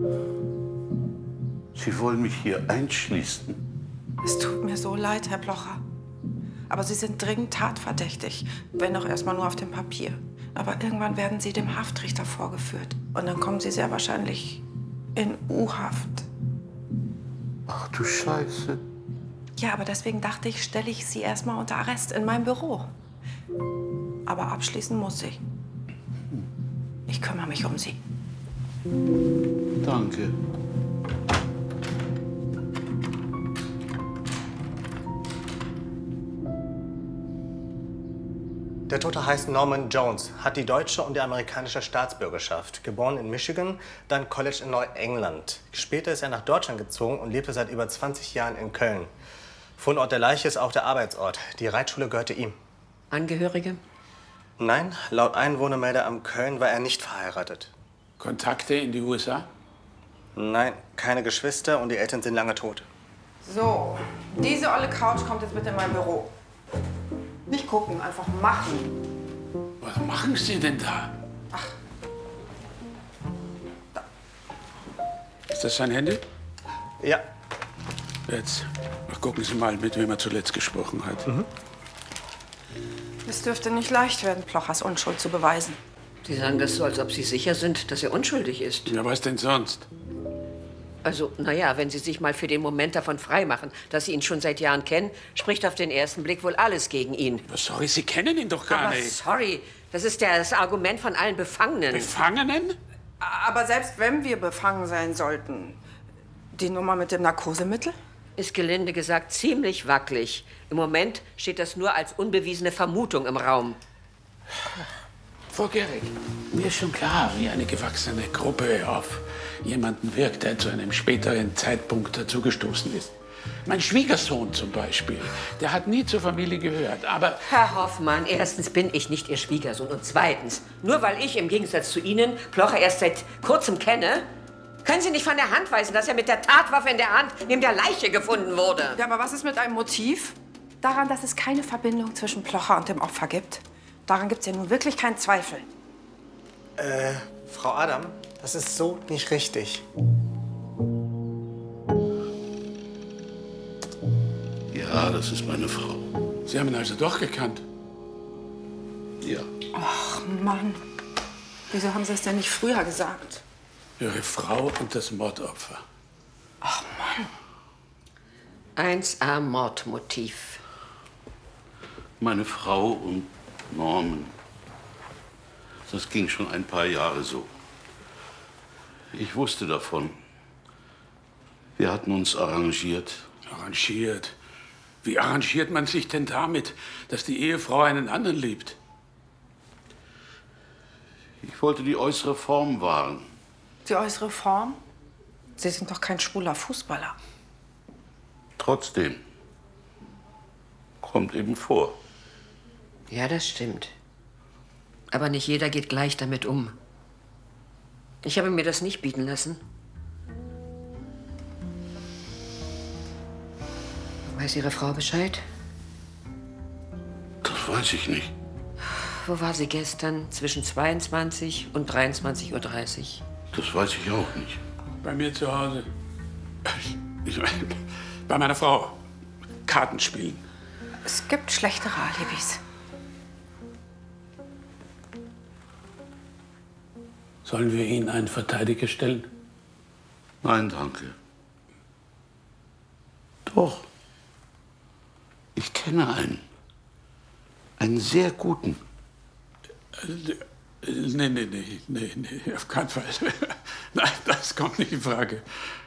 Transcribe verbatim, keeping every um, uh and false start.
Sie wollen mich hier einschließen? Es tut mir so leid, Herr Blocher. Aber Sie sind dringend tatverdächtig, wenn auch erstmal nur auf dem Papier. Aber irgendwann werden Sie dem Haftrichter vorgeführt. Und dann kommen Sie sehr wahrscheinlich in U-Haft. Ach du Scheiße. Ja, aber deswegen dachte ich, stelle ich Sie erstmal unter Arrest in meinem Büro. Aber abschließen muss ich. Ich kümmere mich um Sie. Danke. Der Tote heißt Norman Jones, hat die deutsche und die amerikanische Staatsbürgerschaft. Geboren in Michigan, dann College in Neuengland. Später ist er nach Deutschland gezogen und lebte seit über zwanzig Jahren in Köln. Fundort der Leiche ist auch der Arbeitsort. Die Reitschule gehörte ihm. Angehörige? Nein, laut Einwohnermelderamt Köln war er nicht verheiratet. Kontakte in die U S A? Nein, keine Geschwister und die Eltern sind lange tot. So, diese olle Couch kommt jetzt bitte in mein Büro. Nicht gucken, einfach machen. Was machen Sie denn da? Ach. Da. Ist das sein Handy? Ja. Jetzt ach, gucken Sie mal, mit wem er zuletzt gesprochen hat. Mhm. Es dürfte nicht leicht werden, Blochers Unschuld zu beweisen. Sie sagen das so, als ob Sie sicher sind, dass er unschuldig ist. Ja, was denn sonst? Also, naja, wenn Sie sich mal für den Moment davon freimachen, dass Sie ihn schon seit Jahren kennen, spricht auf den ersten Blick wohl alles gegen ihn. Aber sorry, Sie kennen ihn doch gar Aber nicht. sorry, das ist ja das Argument von allen Befangenen. Befangenen? Aber selbst wenn wir befangen sein sollten, die Nummer mit dem Narkosemittel? Ist gelinde gesagt ziemlich wackelig. Im Moment steht das nur als unbewiesene Vermutung im Raum. Frau Gehrig, mir ist schon klar, wie eine gewachsene Gruppe auf jemanden wirkt, der zu einem späteren Zeitpunkt dazugestoßen ist. Mein Schwiegersohn zum Beispiel, der hat nie zur Familie gehört, aber... Herr Hoffmann, erstens bin ich nicht Ihr Schwiegersohn und zweitens, nur weil ich im Gegensatz zu Ihnen Blocher erst seit kurzem kenne, können Sie nicht von der Hand weisen, dass er mit der Tatwaffe in der Hand neben der Leiche gefunden wurde. Ja, aber was ist mit einem Motiv? Daran, dass es keine Verbindung zwischen Blocher und dem Opfer gibt. Daran gibt es ja nun wirklich keinen Zweifel. Äh, Frau Adam, das ist so nicht richtig. Ja, das ist meine Frau. Sie haben ihn also doch gekannt? Ja. Ach, Mann. Wieso haben Sie es denn nicht früher gesagt? Ihre Frau und das Mordopfer. Ach, Mann. eins A Mordmotiv. Meine Frau und Norman. Das ging schon ein paar Jahre so. Ich wusste davon. Wir hatten uns arrangiert. Arrangiert? Wie arrangiert man sich denn damit, dass die Ehefrau einen anderen liebt? Ich wollte die äußere Form wahren. Die äußere Form? Sie sind doch kein schwuler Fußballer. Trotzdem. Kommt eben vor. Ja, das stimmt. Aber nicht jeder geht gleich damit um. Ich habe mir das nicht bieten lassen. Weiß Ihre Frau Bescheid? Das weiß ich nicht. Wo war sie gestern zwischen zweiundzwanzig und dreiundzwanzig Uhr dreißig? Das weiß ich auch nicht. Bei mir zu Hause. Ich meine, bei meiner Frau. Karten spielen. Es gibt schlechtere Alibis. Sollen wir Ihnen einen Verteidiger stellen? Nein, danke. Doch. Ich kenne einen. Einen sehr guten. Nee, nee, nee, nee, nee, auf keinen Fall. Nein, das kommt nicht in Frage.